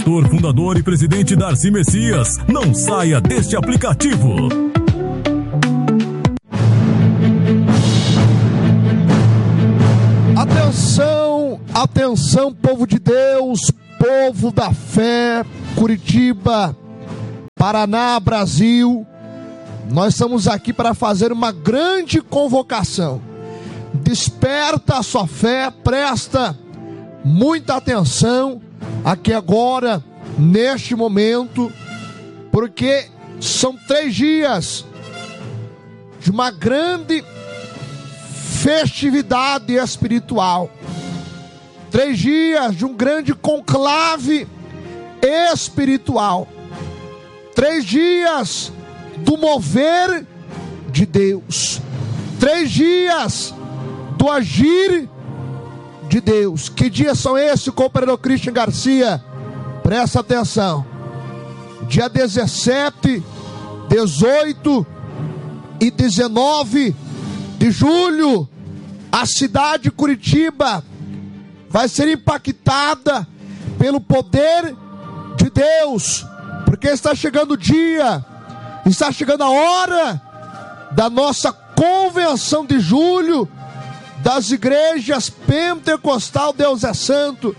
pastor, fundador e presidente Darcy Messias. Não saia deste aplicativo. Atenção, atenção, povo de Deus, povo da fé, Curitiba, Paraná, Brasil. Nós estamos aqui para fazer uma grande convocação. Desperta a sua fé, presta muita atenção aqui agora, neste momento, porque são 3 dias de uma grande festividade espiritual, 3 dias de um grande conclave espiritual, 3 dias do mover de Deus, 3 dias do agir de Deus. Que dias são esses, companheiro Christian Garcia? Presta atenção. Dia 17, 18 e 19 de julho, a cidade de Curitiba vai ser impactada pelo poder de Deus, porque está chegando o dia, está chegando a hora da nossa convenção de julho das igrejas pentecostal. Deus é santo.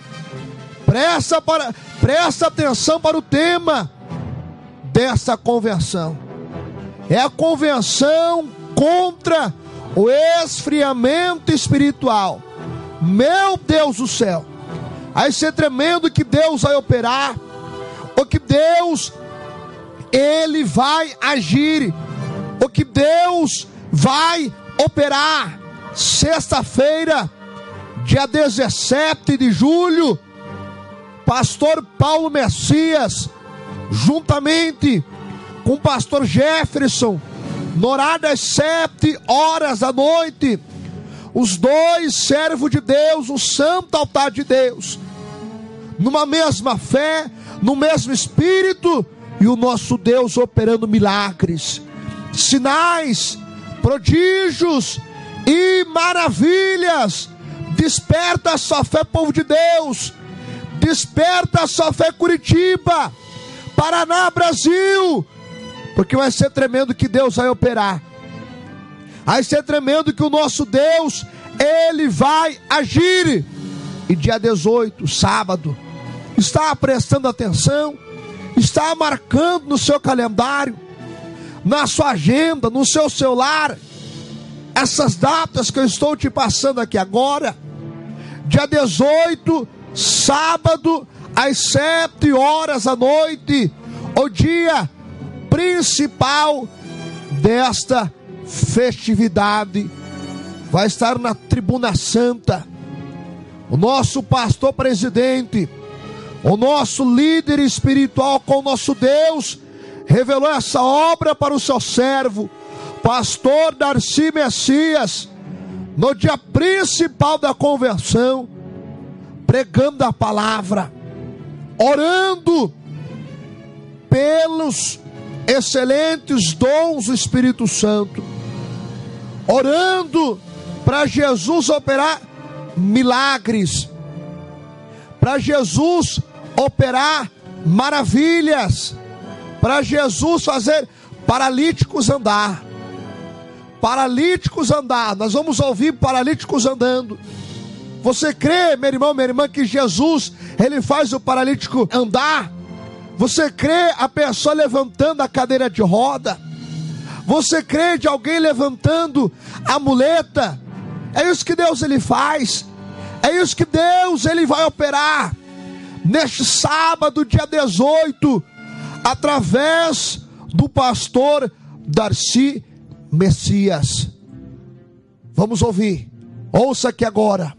Presta atenção para o tema dessa convenção. É a convenção contra o esfriamento espiritual. Meu Deus do céu, vai ser tremendo que Deus vai operar, o que Deus Ele vai agir, o que Deus vai operar. Sexta-feira, dia 17 de julho, pastor Paulo Messias, juntamente com o pastor Jefferson, no horário das 7 horas da noite, os 2 servos de Deus, o santo altar de Deus, numa mesma fé, no mesmo espírito, e o nosso Deus operando milagres, sinais, prodígios e maravilhas. Desperta a sua fé, povo de Deus. Desperta a sua fé, Curitiba, Paraná, Brasil, porque vai ser tremendo que Deus vai operar. Vai ser tremendo que o nosso Deus, Ele vai agir. E dia 18, sábado, está prestando atenção, está marcando no seu calendário, na sua agenda, no seu celular, essas datas que eu estou te passando aqui agora. Dia 18, sábado, às 7 horas da noite, o dia principal desta festividade. Vai estar na Tribuna Santa o nosso pastor presidente, o nosso líder espiritual com o nosso Deus, revelou essa obra para o seu servo, pastor Darcy Messias, no dia principal da convenção, pregando a palavra, orando pelos excelentes dons do Espírito Santo, orando para Jesus operar milagres, para Jesus operar maravilhas, para Jesus fazer paralíticos andar. Paralíticos andar, nós vamos ouvir paralíticos andando. Você crê, meu irmão, minha irmã, que Jesus, Ele faz o paralítico andar? Você crê a pessoa levantando a cadeira de roda? Você crê de alguém levantando a muleta? É isso que Deus Ele faz. É isso que Deus Ele vai operar neste sábado, dia 18, através do pastor Darcy Messias. Vamos ouvir. Ouça aqui agora.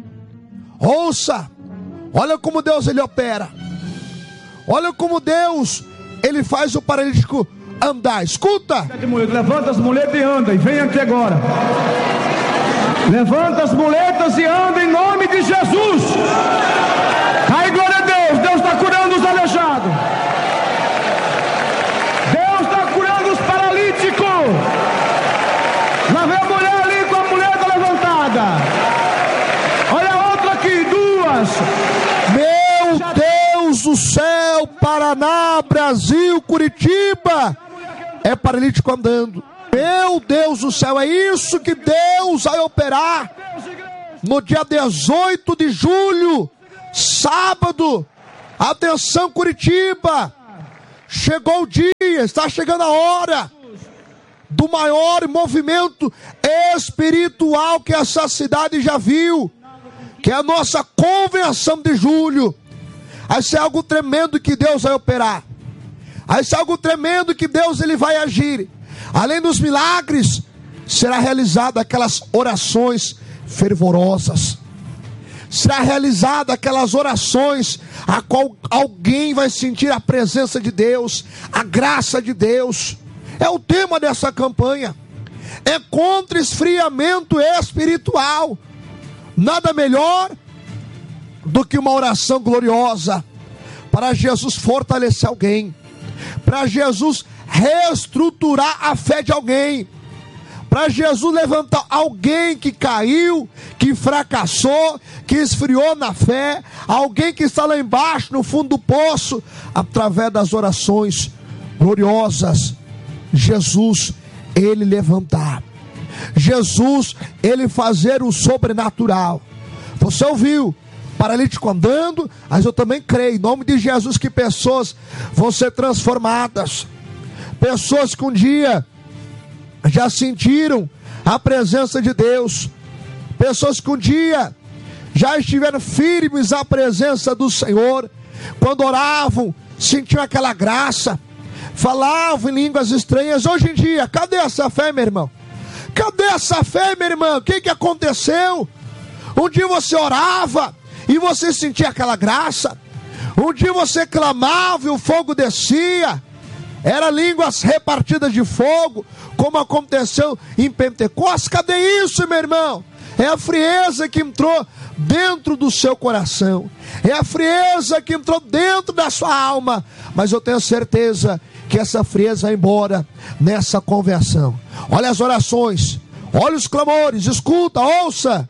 Ouça. Olha como Deus Ele opera. Olha como Deus Ele faz o paralítico andar. Escuta. Levanta as muletas e anda. E vem aqui agora. Levanta as muletas e anda em nome de Jesus. Ai, glória a Deus. Deus está curando os aleijados. Deus está curando os paralíticos. Lá vem a mulher ali com a muleta levantada. Olha a outra aqui, 2. Meu Deus do céu. Paraná, Brasil, Curitiba, é paralítico andando. Meu Deus do céu, é isso que Deus vai operar no dia 18 de julho, sábado. Atenção, Curitiba, chegou o dia, está chegando a hora do maior movimento espiritual que essa cidade já viu, que é a nossa convenção de julho. Vai ser algo tremendo que Deus vai operar. Vai ser algo tremendo que Deus ele vai agir. Além dos milagres, será realizada aquelas orações fervorosas. Será realizada aquelas orações a qual alguém vai sentir a presença de Deus, a graça de Deus. É o tema dessa campanha. É contra esfriamento espiritual. Nada melhor do que uma oração gloriosa para Jesus fortalecer alguém, para Jesus reestruturar a fé de alguém, para Jesus levantar alguém que caiu, que fracassou, que esfriou na fé, alguém que está lá embaixo no fundo do poço, através das orações gloriosas. Jesus, ele levantar, Jesus, ele fazer o sobrenatural. Você ouviu? Paralítico andando, mas eu também creio, em nome de Jesus, que pessoas vão ser transformadas. Pessoas que um dia já sentiram a presença de Deus. Pessoas que um dia já estiveram firmes à presença do Senhor. Quando oravam, sentiam aquela graça. Falavam em línguas estranhas. Hoje em dia, cadê essa fé, meu irmão? Cadê essa fé, meu irmão? O que aconteceu? Um dia você orava e você sentia aquela graça. Um dia você clamava e o fogo descia. Era línguas repartidas de fogo, como aconteceu em Pentecostes. Cadê isso, meu irmão? É a frieza que entrou dentro do seu coração. É a frieza que entrou dentro da sua alma. Mas eu tenho certeza que essa frieza vai embora nessa conversão. Olha as orações, olha os clamores, escuta, ouça.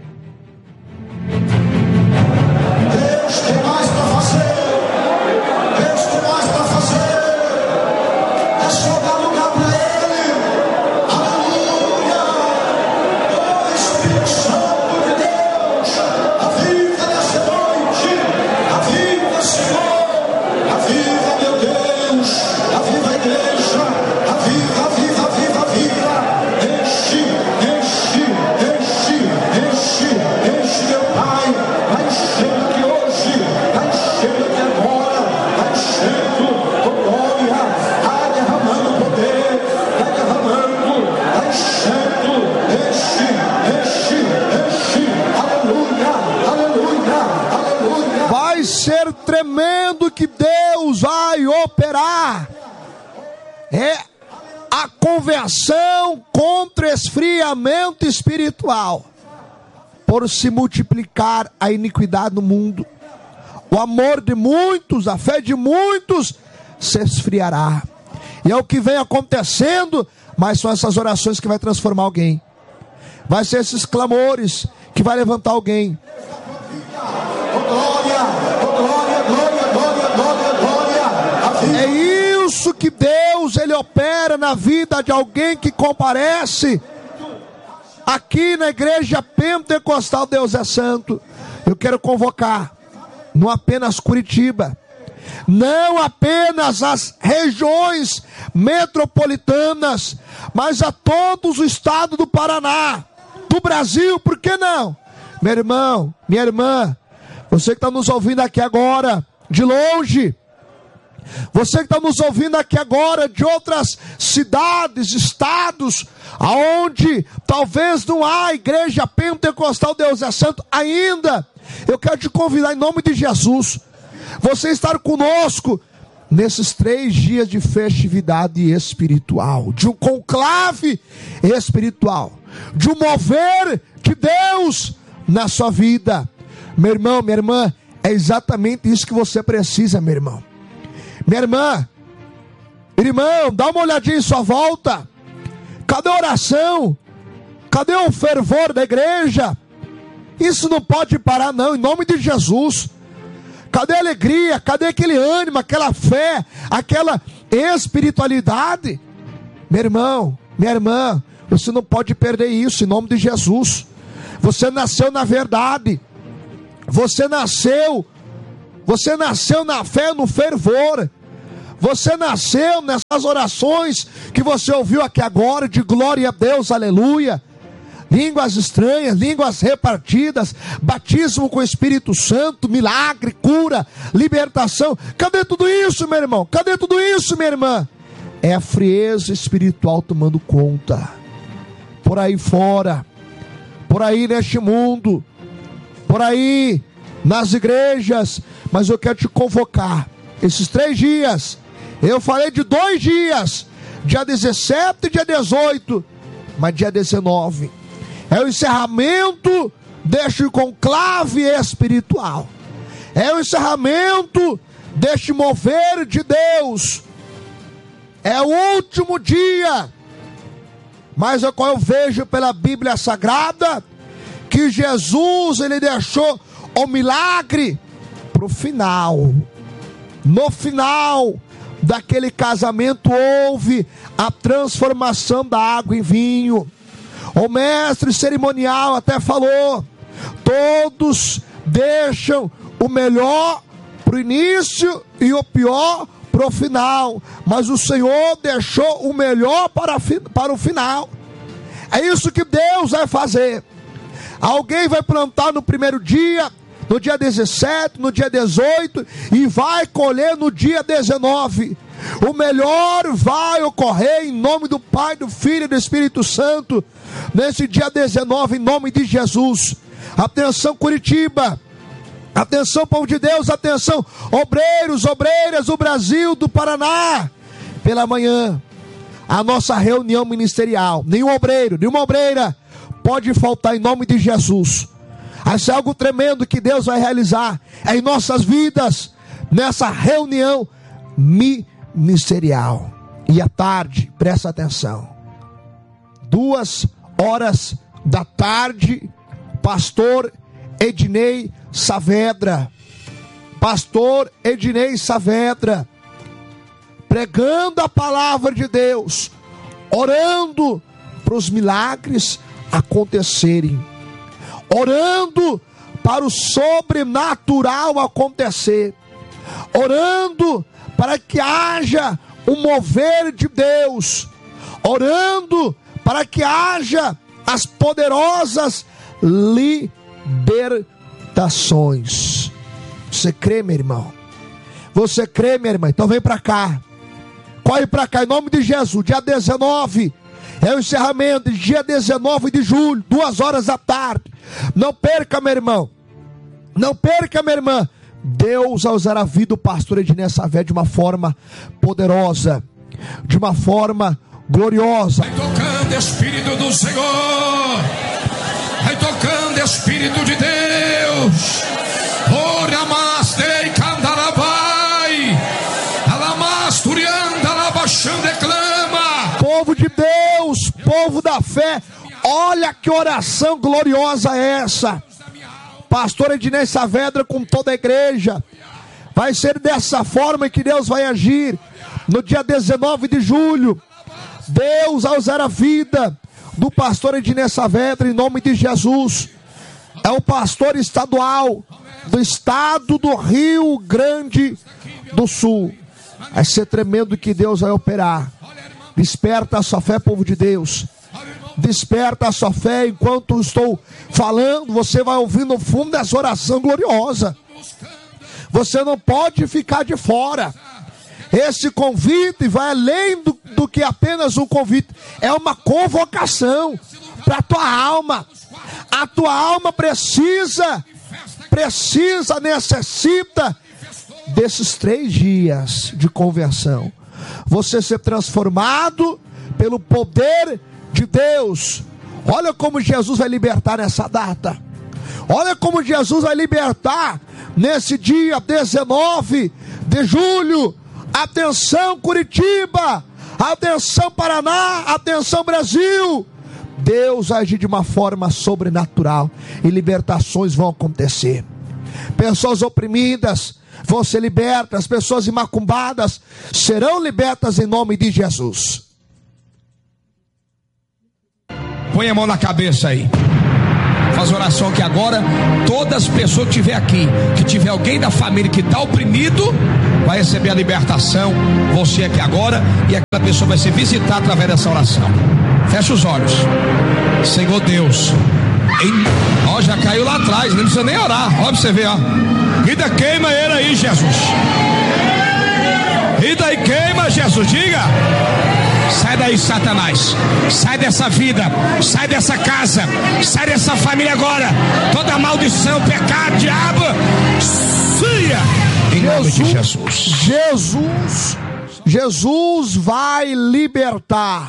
Deus tem mais para fazer. Deus tem mais para fazer. É só dar lugar para Ele. Aleluia. Oh Espírito Santo de Deus, aviva nessa noite. Aviva, Senhor. Aviva, meu Deus. Aviva a igreja. Aviva, aviva, aviva, aviva. Enche, enche, enche, enche, enche, meu Pai. Vai enchendo aqui hoje. Vai enchendo aqui agora. Vai enchendo com glória. Vai derramando poder. Vai derramando. Vai enchendo. Enche, enche, enche. Aleluia, aleluia, aleluia. Vai ser tremendo que Deus vai operar. É a conversão contra esfriamento espiritual. Por se multiplicar a iniquidade no mundo, o amor de muitos, a fé de muitos se esfriará. E é o que vem acontecendo, mas são essas orações que vai transformar alguém. Vai ser esses clamores que vai levantar alguém. Oh glória, oh glória, glória, glória, glória, glória. Aviva. É isso que Deus ele opera na vida de alguém que comparece aqui na igreja pentecostal Deus é Santo. Eu quero convocar, não apenas Curitiba, não apenas as regiões metropolitanas, mas a todos os estados do Paraná, do Brasil, por que não? Meu irmão, minha irmã, você que está nos ouvindo aqui agora, de longe, você que está nos ouvindo aqui agora de outras cidades, estados, aonde talvez não há igreja pentecostal Deus é Santo ainda, eu quero te convidar em nome de Jesus, você estar conosco nesses 3 dias de festividade espiritual, de um conclave espiritual, de um mover de Deus na sua vida. Meu irmão, minha irmã, é exatamente isso que você precisa, meu irmão. Minha irmã, irmão, dá uma olhadinha em sua volta. Cadê a oração? Cadê o fervor da igreja? Isso não pode parar não, em nome de Jesus. Cadê a alegria? Cadê aquele ânimo, aquela fé, aquela espiritualidade? Meu irmão, minha irmã, você não pode perder isso em nome de Jesus. Você nasceu na verdade. Você nasceu na fé, no fervor. Você nasceu nessas orações que você ouviu aqui agora, de glória a Deus, aleluia. Línguas estranhas, línguas repartidas, batismo com o Espírito Santo, milagre, cura, libertação. Cadê tudo isso, meu irmão? Cadê tudo isso, minha irmã? É a frieza espiritual tomando conta. Por aí fora, por aí neste mundo, por aí nas igrejas. Mas eu quero te convocar, esses 3 dias, eu falei de 2 dias, dia 17 e dia 18, mas dia 19, é o encerramento deste conclave espiritual, é o encerramento deste mover de Deus, é o último dia. Mas eu vejo pela Bíblia Sagrada, que Jesus, ele deixou o milagre para o final. No final daquele casamento houve a transformação da água em vinho. O mestre cerimonial até falou: todos deixam o melhor para o início e o pior para o final, mas o Senhor deixou o melhor para o final. É isso que Deus vai fazer. Alguém vai plantar no primeiro dia, no dia 17, no dia 18, e vai colher no dia 19. O melhor vai ocorrer em nome do Pai, do Filho e do Espírito Santo, nesse dia 19, em nome de Jesus. Atenção, Curitiba, atenção, povo de Deus, atenção, obreiros, obreiras do Brasil, do Paraná. Pela manhã, a nossa reunião ministerial. Nenhum obreiro, nenhuma obreira pode faltar em nome de Jesus. Isso é algo tremendo que Deus vai realizar em nossas vidas, nessa reunião ministerial. E à tarde, presta atenção, 2h da tarde, pastor Ednei Saavedra, pregando a palavra de Deus, orando para os milagres acontecerem, orando para o sobrenatural acontecer, orando para que haja um mover de Deus, orando para que haja as poderosas libertações. Você crê, meu irmão? Você crê, minha irmã? Então vem para cá, corre para cá em nome de Jesus. Dia 19 é o encerramento, dia 19 de julho, 2h da tarde. Não perca, meu irmão, não perca, minha irmã. Deus vai usar a vida do pastor Ednei Saavedra de uma forma poderosa, de uma forma gloriosa. Vai tocando, Espírito do Senhor, vai tocando, Espírito de Deus. Ora masterei candarabai, alamasturianda alabaxando declama. Povo de Deus, povo da fé, olha que oração gloriosa é essa. Pastor Ednei Saavedra com toda a igreja, vai ser dessa forma que Deus vai agir no dia 19 de julho. Deus vai usar a vida do pastor Ednei Saavedra em nome de Jesus. É o pastor estadual do estado do Rio Grande do Sul. Vai ser tremendo que Deus vai operar. Desperta a sua fé, povo de Deus. Desperta a sua fé. Enquanto estou falando, você vai ouvir no fundo dessa oração gloriosa. Você não pode ficar de fora. Esse convite vai além do que apenas um convite. É uma convocação para a tua alma. A tua alma necessita desses 3 dias de conversão. Você ser transformado pelo poder de Deus. Olha como Jesus vai libertar nessa data. Olha como Jesus vai libertar nesse dia 19 de julho. Atenção, Curitiba, atenção, Paraná, atenção, Brasil. Deus vai agir de uma forma sobrenatural e libertações vão acontecer. Pessoas oprimidas, vão ser libertas, as pessoas macumbadas serão libertas em nome de Jesus. Põe a mão na cabeça aí. Faz oração que agora todas as pessoas que tiver aqui, que tiver alguém da família que está oprimido, vai receber a libertação. Você aqui agora, e aquela pessoa vai ser visitada através dessa oração. Fecha os olhos. Senhor Deus, ó, já caiu lá atrás, não precisa nem orar. Ó, pra você ver, ó. Vida, queima ele aí, Jesus. Vida e queima, Jesus. Diga. Sai daí, Satanás. Sai dessa vida, sai dessa casa, sai dessa família agora. Toda maldição, pecado, diabo, saia em nome de Jesus. Jesus vai libertar.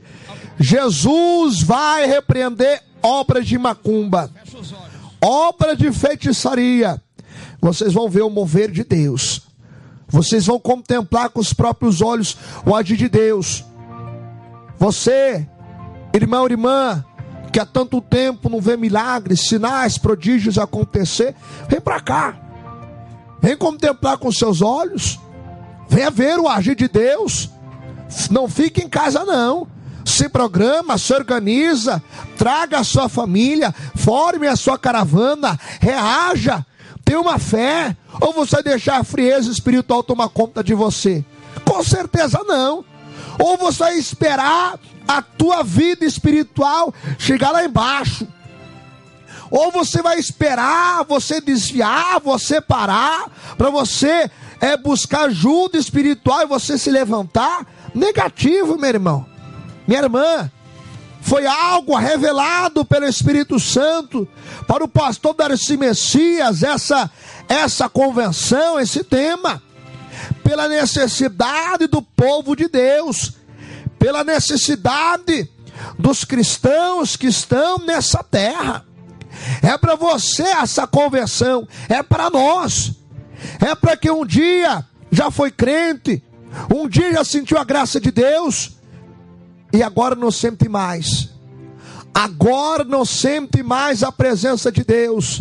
Jesus vai repreender obras de macumba, obras de feitiçaria. Vocês vão ver o mover de Deus. Vocês vão contemplar com os próprios olhos o agir de Deus. Você, irmão, irmã, que há tanto tempo não vê milagres, sinais, prodígios acontecer, vem para cá. Vem contemplar com seus olhos. Venha ver o agir de Deus. Não fique em casa não. Se programa, se organiza, traga a sua família, forme a sua caravana, reaja, tenha uma fé. Ou você vai deixar a frieza espiritual tomar conta de você? Com certeza não. Ou você vai esperar a tua vida espiritual chegar lá embaixo. Ou você vai esperar você desviar, você parar, para você buscar ajuda espiritual e você se levantar. Negativo, meu irmão, minha irmã. Foi algo revelado pelo Espírito Santo para o pastor Darcy Messias, essa convenção, esse tema, pela necessidade do povo de Deus, pela necessidade dos cristãos que estão nessa terra. É para você essa conversão, é para nós, é para quem um dia já foi crente, um dia já sentiu a graça de Deus e agora não sente mais. Agora não sente mais a presença de Deus.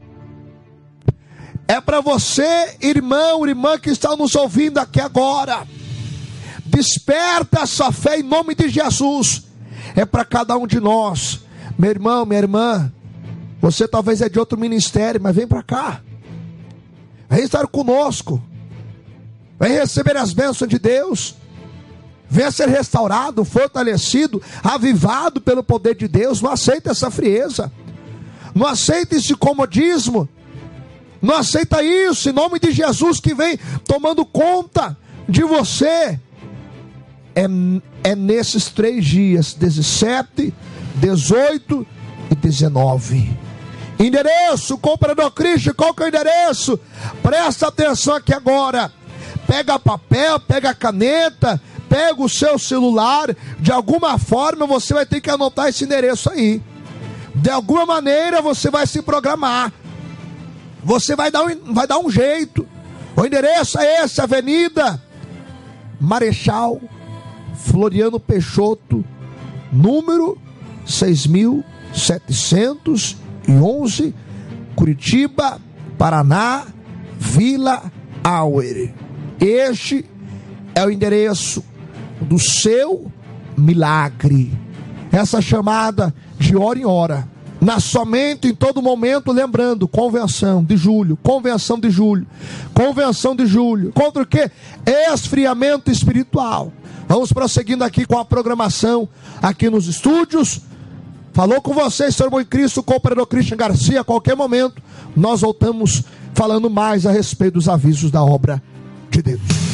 É para você, irmão, irmã que está nos ouvindo aqui agora. Desperta a sua fé em nome de Jesus. É para cada um de nós. Meu irmão, minha irmã, você talvez é de outro ministério, mas vem para cá. Vem estar conosco. Vem receber as bênçãos de Deus. Venha ser restaurado, fortalecido, avivado pelo poder de Deus. Não aceita essa frieza. Não aceita esse comodismo. Não aceita isso, em nome de Jesus, que vem tomando conta de você. É nesses 3 dias, 17, 18 e 19. Endereço, Cooperador Christian, qual que é o endereço? Presta atenção aqui agora. Pega papel, pega caneta, pega o seu celular. De alguma forma você vai ter que anotar esse endereço aí. De alguma maneira você vai se programar. Você vai dar um jeito. O endereço é esse: Avenida Marechal Floriano Peixoto, número 6.711, Curitiba, Paraná, Vila Auer. Este é o endereço do seu milagre. Essa chamada de hora em hora, na sua mente, em todo momento, lembrando: convenção de julho, convenção de julho, convenção de julho. Contra o quê? Esfriamento espiritual. Vamos prosseguindo aqui com a programação aqui nos estúdios. Falou com vocês, seu irmão em Cristo, Cooperador Christian Garcia. A qualquer momento nós voltamos falando mais a respeito dos avisos da obra de Deus.